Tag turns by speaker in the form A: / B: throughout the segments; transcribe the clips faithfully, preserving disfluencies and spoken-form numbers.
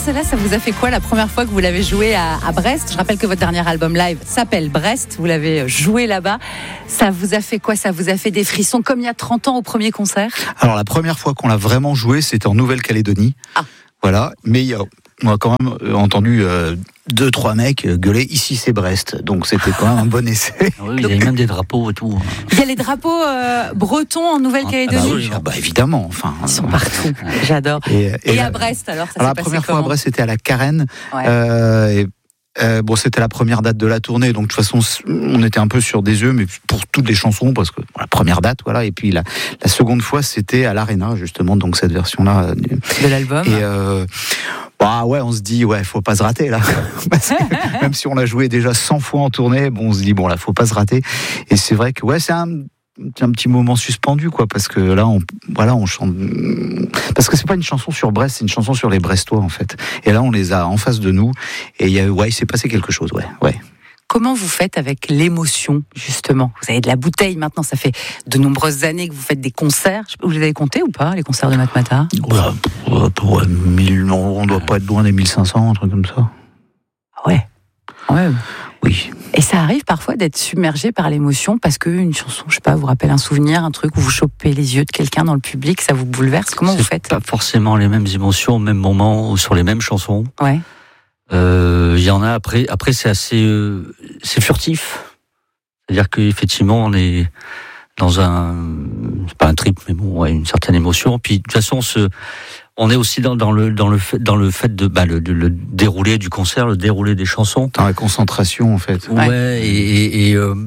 A: Marcella, ça vous a fait quoi la première fois que vous l'avez joué à, à Brest ? Je rappelle que votre dernier album live s'appelle Brest, vous l'avez joué là-bas. Ça vous a fait quoi ? Ça vous a fait des frissons comme il y a trente ans au premier concert ?
B: Alors la première fois qu'on l'a vraiment joué, c'était en Nouvelle-Calédonie. Ah. Voilà, mais il y a, on a quand même entendu euh, deux, trois mecs gueuler, ici c'est Brest, donc c'était quand même un bon essai.
C: Ah oui, il y a même des drapeaux et tout.
A: Il y a les drapeaux euh, bretons en Nouvelle-Calédonie.
B: Ah bah oui, ah bah évidemment. Enfin,
A: ils sont partout, j'adore. Et, et, et à Brest alors, ça
B: alors
A: s'est
B: la première
A: passé
B: fois
A: comment ?
B: à Brest, c'était à la Carène.
A: Ouais.
B: Euh, et, Euh, bon, c'était la première date de la tournée, donc de toute façon, on était un peu sur des œufs, mais pour toutes les chansons, parce que bon, la première date, voilà. Et puis la, la seconde fois, c'était à l'Arena, justement, donc cette version-là
A: de l'album.
B: Et euh, bah ouais, on se dit, ouais, faut pas se rater là, parce que même si on l'a joué déjà cent fois en tournée, bon, on se dit bon là, faut pas se rater. Et c'est vrai que ouais, c'est un C'est un petit moment suspendu, quoi, parce que là, on, voilà, on chante. Parce que c'est pas une chanson sur Brest, c'est une chanson sur les Brestois, en fait. Et là, on les a en face de nous, et il y a, ouais, il s'est passé quelque chose, ouais, ouais.
A: Comment vous faites avec l'émotion, justement ? Vous avez de la bouteille maintenant, ça fait de nombreuses années que vous faites des concerts. Vous les avez comptés ou pas, les concerts de Matmata ?
B: Bah, pour, ouais, mille, on doit pas être loin des mille cinq cents, un truc comme ça.
A: Ouais. Ouais.
B: Oui.
A: Et ça arrive parfois d'être submergé par l'émotion parce qu'une chanson, je sais pas, vous rappelle un souvenir, un truc où vous chopez les yeux de quelqu'un dans le public, ça vous bouleverse. Comment
C: c'est
A: vous faites ?
C: Pas forcément les mêmes émotions au même moment ou sur les mêmes chansons.
A: Ouais.
C: Il euh, y en a après. Après, c'est assez, euh, c'est furtif. C'est-à-dire qu'effectivement, on est dans un, c'est pas un trip, mais bon, ouais, une certaine émotion. Puis de toute façon, ce, on est aussi dans, dans le dans le fait dans le fait de bah, le, le, le déroulé du concert, le déroulé des chansons.
B: Dans la concentration, en fait.
C: Ouais. ouais et, et, et euh,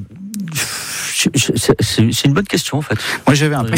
C: c'est, c'est une bonne question, en fait.
B: Moi, j'avais un peu.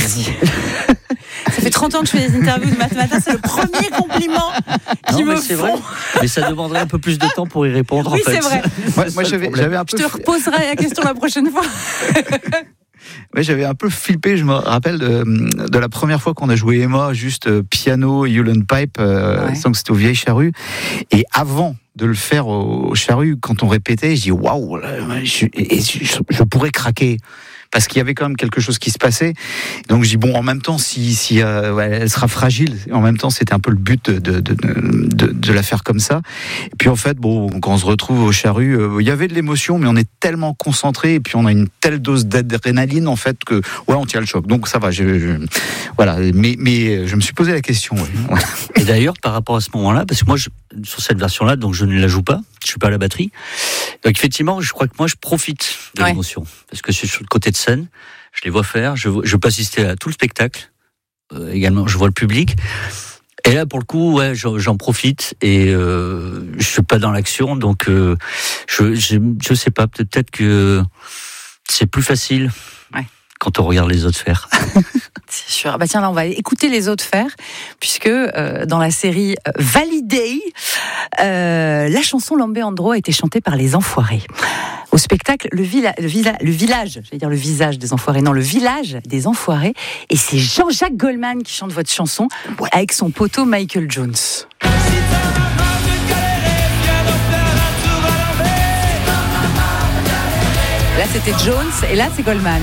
A: Ça fait trente ans que je fais des interviews de Matmata, c'est le premier compliment qui
C: non,
A: me
C: mais c'est
A: font.
C: Vrai. Mais ça demanderait un peu plus de temps pour y répondre,
A: oui,
C: en fait.
A: Oui, c'est vrai.
B: Moi, moi j'avais, j'avais un peu.
A: Je te reposerai la question la prochaine fois.
B: Ouais, j'avais un peu flippé, je me rappelle de, de la première fois qu'on a joué Emma, juste euh, piano, Hewlett Pipe, euh, ouais. Sans que c'était aux Vieilles Charrues. Et avant de le faire aux Charrues, quand on répétait, je dis waouh, je, je, je pourrais craquer. Parce qu'il y avait quand même quelque chose qui se passait. Donc je dis bon, en même temps, si, si euh, ouais, elle sera fragile. En même temps, c'était un peu le but de de, de, de, de la faire comme ça. Et puis en fait, bon, quand on se retrouve aux Charrues, euh, il y avait de l'émotion, mais on est tellement concentré et puis on a une telle dose d'adrénaline en fait que ouais, on tient le choc. Donc ça va. Je, je, voilà. Mais mais je me suis posé la question. Ouais.
C: Et d'ailleurs, par rapport à ce moment-là, parce que moi, je, sur cette version-là, donc je ne la joue pas. Je suis pas à la batterie. Donc effectivement, je crois que moi, je profite de ouais. l'émotion parce que je suis sur le côté de scène, je les vois faire, je, je peux assister à tout le spectacle, euh, également je vois le public, et là pour le coup ouais, j'en, j'en profite et euh, je suis pas dans l'action, donc euh, je, je je sais pas, peut-être que c'est plus facile ouais. quand on regarde les autres faire.
A: C'est sûr. Bah tiens, là on va écouter les autres faire, puisque euh, dans la série euh, Validé, euh, la chanson Lambé Andro a été chantée par les Enfoirés. Au spectacle, le, villa, le, villa, le village, j'allais dire le visage des Enfoirés, non, le village des Enfoirés, et c'est Jean-Jacques Goldman qui chante votre chanson ouais. avec son poteau Michael Jones. Là c'était Jones et là c'est Goldman.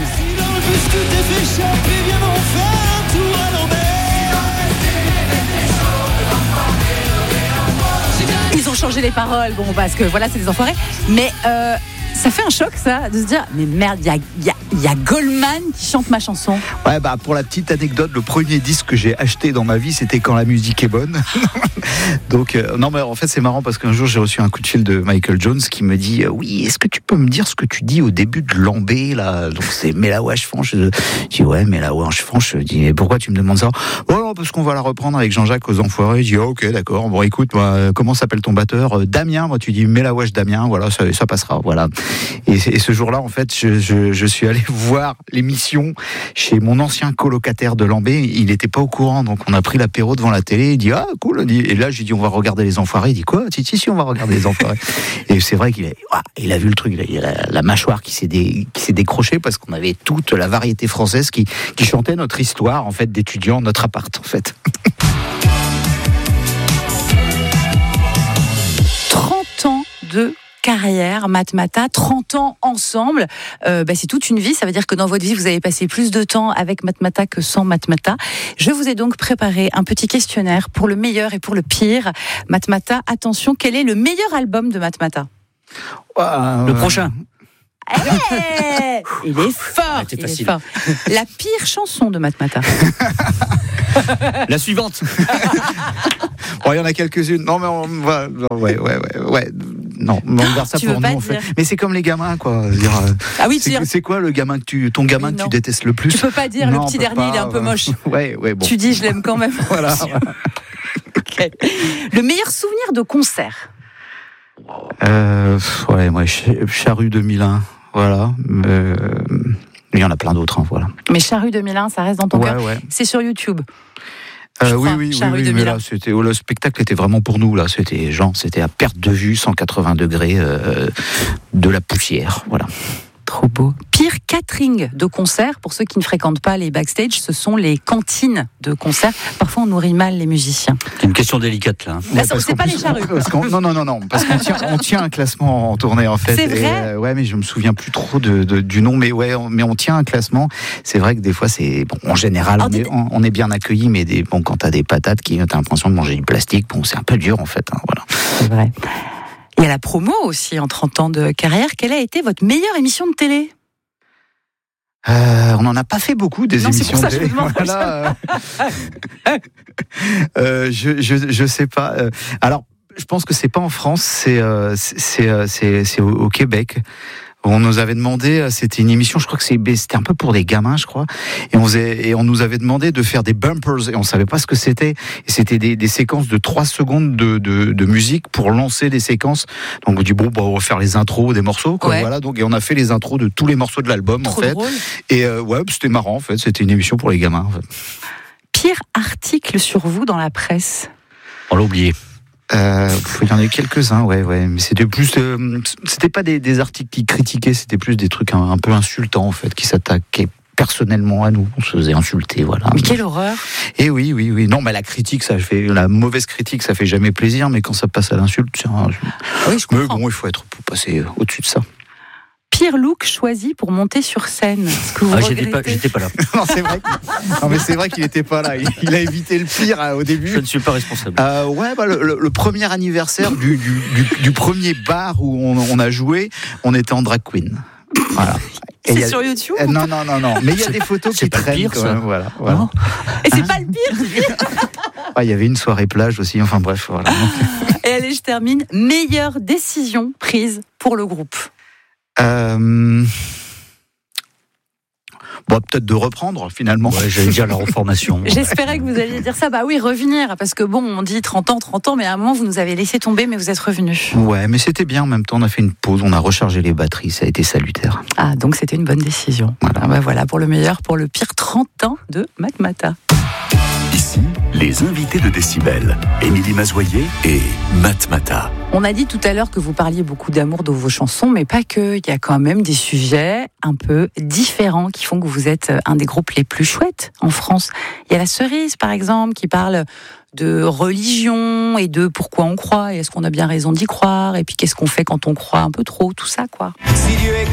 A: Ils ont changé les paroles, bon parce que voilà c'est des enfoirés, mais euh, ça fait un choc ça de se dire mais merde il y a, y, a, y a Goldman qui chante ma chanson.
B: Ouais bah pour la petite anecdote, le premier disque que j'ai acheté dans ma vie c'était Quand la musique est bonne. Donc euh, non mais en fait c'est marrant parce qu'un jour j'ai reçu un coup de fil de Michael Jones qui me dit euh, oui est-ce que tu peux me dire ce que tu dis au début de Lambé là, donc c'est mais la wesh franche. Je dis ouais mais la wesh franche, je dis mais pourquoi tu me demandes ça? Oh non parce qu'on va la reprendre avec Jean-Jacques aux Enfoirés. Je dis oh, ok d'accord, bon écoute moi, comment s'appelle ton batteur? euh, Damien. Moi tu dis mais la wesh Damien, voilà ça, ça passera, voilà. Et, et ce jour-là en fait je, je, je suis allé voir l'émission chez mon ancien colocataire de Lambé, il n'était pas au courant, donc on a pris l'apéro devant la télé, il dit ah cool, et là j'ai dit on va regarder les Enfoirés, il dit quoi? Si si si on va regarder les Enfoirés. Et c'est vrai qu'il a, ah, il a vu le truc, il a la, la mâchoire qui s'est, dé, qui s'est décrochée parce qu'on avait toute la variété française qui, qui chantait notre histoire en fait d'étudiants, notre appart en fait.
A: trente ans de carrière, Matmata, trente ans ensemble, euh, bah, c'est toute une vie. Ça veut dire que dans votre vie, vous avez passé plus de temps avec Matmata que sans Matmata. Je vous ai donc préparé un petit questionnaire pour le meilleur et pour le pire. Matmata, attention, quel est le meilleur album de Matmata ?
B: Euh...
C: Le prochain.
A: Hey, il est fort,
C: ah,
A: il est fort. La pire chanson de Matmata.
C: La suivante.
B: Bon, il y en a quelques-unes. Non, mais on va. Ouais, ouais, ouais, ouais. Non, on garde ça
A: tu
B: pour
A: veux
B: nous.
A: pas
B: En fait.
A: dire.
B: Mais c'est comme les gamins, quoi. Dire,
A: ah oui,
B: c'est,
A: dire...
B: c'est quoi le gamin que tu, ton gamin
A: oui,
B: que tu détestes le plus ?
A: Tu peux pas dire
B: non,
A: le petit dernier, pas, il est un peu moche.
B: Ouais, ouais, bon.
A: Tu dis je l'aime quand même.
B: Voilà.
A: Okay. Le meilleur souvenir de concert.
B: Euh, ouais, moi, Charrue deux mille un. Voilà. Euh, il y en a plein d'autres, hein, voilà.
A: Mais Charrue deux mille un, ça reste dans ton
B: ouais,
A: cœur.
B: Ouais.
A: C'est sur YouTube.
B: Euh, oui, oui, oui, oui, mais là, c'était, oh, le spectacle était vraiment pour nous, là. C'était, genre, c'était à perte de vue, cent quatre-vingts degrés, euh, de la poussière, voilà.
A: Trop beau. Pire catering de concert, pour ceux qui ne fréquentent pas les backstage, ce sont les cantines de concert. Parfois, on nourrit mal les musiciens.
C: C'est une question délicate, là.
A: Là, ouais, c'est pas les charrues.
B: Non, non, non, non, parce qu'on tient, on tient un classement en tournée, en fait.
A: C'est vrai.
B: Et, euh, ouais, mais je me souviens plus trop de, de, du nom, mais ouais, on, mais on tient un classement. C'est vrai que des fois, c'est, bon, en général, on, est, on, on est bien accueillis, mais des, bon, quand t'as des patates qui, t'as l'impression de manger du plastique, bon, c'est un peu dur, en fait, hein, voilà.
A: C'est vrai. Il y a la promo aussi, en trente ans de carrière. Quelle a été votre meilleure émission de télé ?
B: Euh, on n'en a pas fait beaucoup des
A: non,
B: émissions
A: c'est pour ça
B: télé.
A: Que je vous demande
B: voilà. euh, je, je je sais pas. Alors, je pense que c'est pas en France, c'est euh, c'est c'est c'est au, au Québec. On nous avait demandé, c'était une émission, je crois que c'était un peu pour des gamins, je crois, et on, faisait, et on nous avait demandé de faire des bumpers, et on savait pas ce que c'était, et c'était des, des séquences de trois secondes de, de, de musique pour lancer des séquences. Donc on dit bon, bah, on va faire les intros des morceaux, quoi, ouais. Voilà. Donc et on a fait les intros de tous les morceaux de l'album,
A: trop
B: en fait.
A: Drôle.
B: Et euh, ouais, c'était marrant, en fait. C'était une émission pour les gamins, en fait.
A: Pire article sur vous dans la presse.
C: On l'a oublié.
B: Euh, il y en a eu quelques-uns, ouais, ouais, mais c'était plus, euh, c'était pas des, des articles qui critiquaient, c'était plus des trucs un, un peu insultants en fait, qui s'attaquaient personnellement à nous, on se faisait insulter, voilà.
A: Mais quelle horreur!
B: Et oui, oui, oui, non, mais la critique, ça fait, la mauvaise critique, ça fait jamais plaisir, mais quand ça passe à l'insulte, c'est un...
A: oui, je comprends.
B: Mais bon, il faut être pour passer au-dessus de ça.
A: Pire look choisi pour monter sur scène. Que vous
C: ah, j'étais pas, j'étais pas là.
B: non, c'est vrai. Non, mais c'est vrai qu'il était pas là. Il, il a évité le pire hein, au début.
C: Je ne suis pas responsable.
B: Euh, ouais, bah, le, le, le premier anniversaire du, du, du, du premier bar où on, on a joué, on était en drag queen. Voilà.
A: Et c'est a, sur YouTube
B: euh, Non, non, non, non. Mais il y a des photos qui traînent.
C: Pire,
B: quand même, voilà, voilà.
A: Oh. Et c'est hein pas le pire.
B: Ah, il y avait une soirée plage aussi. Enfin bref, voilà.
A: Et allez, je termine. Meilleure décision prise pour le groupe.
B: Euh... Bon, peut-être de reprendre finalement.
C: Ouais, j'allais dire la reformation.
A: J'espérais que vous alliez dire ça. Bah oui, revenir. Parce que bon, on dit trente ans, trente ans, mais à un moment, vous nous avez laissé tomber, mais vous êtes revenus.
B: Ouais, mais c'était bien. En même temps, on a fait une pause, on a rechargé les batteries, ça a été salutaire.
A: Ah, donc c'était une bonne décision. Voilà, ah bah voilà pour le meilleur, pour le pire, trente ans de Matmata.
D: Ici, les invités de Décibel, Émilie Mazoyer et Matmata.
A: On a dit tout à l'heure que vous parliez beaucoup d'amour dans vos chansons, mais pas que. Il y a quand même des sujets un peu différents qui font que vous êtes un des groupes les plus chouettes en France. Il y a La Cerise, par exemple, qui parle de religion et de pourquoi on croit et est-ce qu'on a bien raison d'y croire et puis qu'est-ce qu'on fait quand on croit un peu trop, tout ça, quoi.
E: Si Dieu